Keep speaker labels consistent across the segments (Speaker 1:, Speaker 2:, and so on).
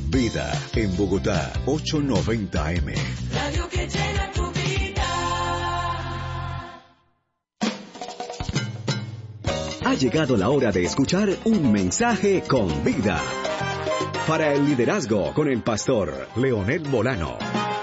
Speaker 1: Vida, en Bogotá, 890M.
Speaker 2: Radio que llena tu vida.
Speaker 1: Ha llegado la hora de escuchar un mensaje con vida. Para el liderazgo con el pastor Leonel Molano.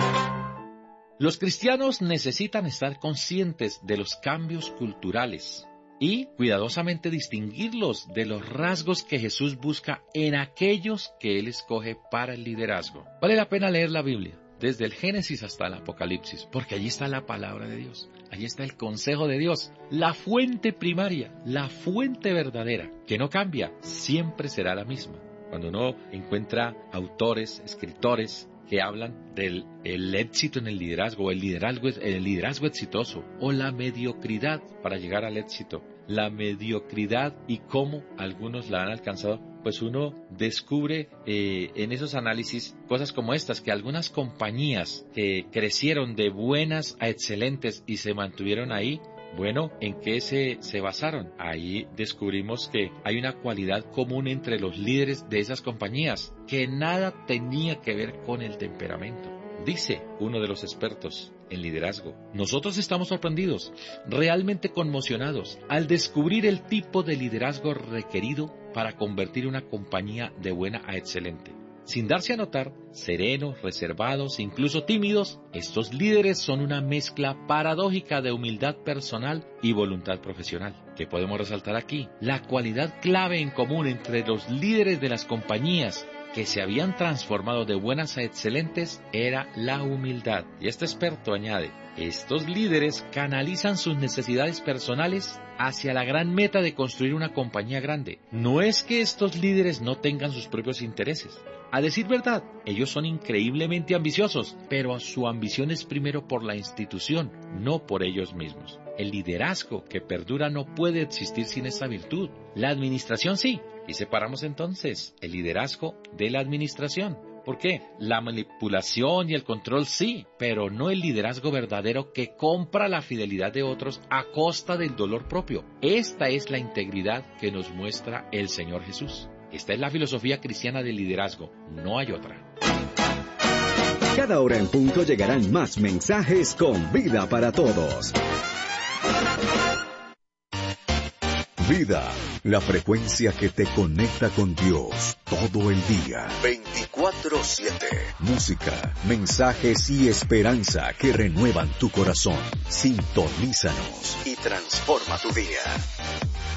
Speaker 3: Los cristianos necesitan estar conscientes de los cambios culturales y cuidadosamente distinguirlos de los rasgos que Jesús busca en aquellos que Él escoge para el liderazgo. Vale la pena leer la Biblia, desde el Génesis hasta el Apocalipsis, porque allí está la palabra de Dios, allí está el consejo de Dios, la fuente primaria, la fuente verdadera, que no cambia, siempre será la misma. Cuando uno encuentra autores, escritores, que hablan del éxito en el liderazgo, el liderazgo exitoso, o la mediocridad para llegar al éxito. La mediocridad y cómo algunos la han alcanzado, pues uno descubre en esos análisis cosas como estas, que algunas compañías que crecieron de buenas a excelentes y se mantuvieron ahí. Bueno, ¿en qué se basaron? Ahí descubrimos que hay una cualidad común entre los líderes de esas compañías, que nada tenía que ver con el temperamento. Dice uno de los expertos en liderazgo: nosotros estamos sorprendidos, realmente conmocionados, al descubrir el tipo de liderazgo requerido para convertir una compañía de buena a excelente. Sin darse a notar, serenos, reservados, incluso tímidos, estos líderes son una mezcla paradójica de humildad personal y voluntad profesional. ¿Qué podemos resaltar aquí? La cualidad clave en común entre los líderes de las compañías que se habían transformado de buenas a excelentes era la humildad. Y este experto añade: estos líderes canalizan sus necesidades personales hacia la gran meta de construir una compañía grande. No es que estos líderes no tengan sus propios intereses. A decir verdad, ellos son increíblemente ambiciosos, pero su ambición es primero por la institución, no por ellos mismos. El liderazgo que perdura no puede existir sin esta virtud. La administración sí. Y separamos entonces el liderazgo de la administración. ¿Por qué? La manipulación y el control sí, pero no el liderazgo verdadero que compra la fidelidad de otros a costa del dolor propio. Esta es la integridad que nos muestra el Señor Jesús. Esta es la filosofía cristiana del liderazgo, no hay otra.
Speaker 1: Cada hora en punto llegarán más mensajes con vida para todos. Vida, la frecuencia que te conecta con Dios todo el día. 24/7. Música, mensajes y esperanza que renuevan tu corazón. Sintonízanos y transforma tu día.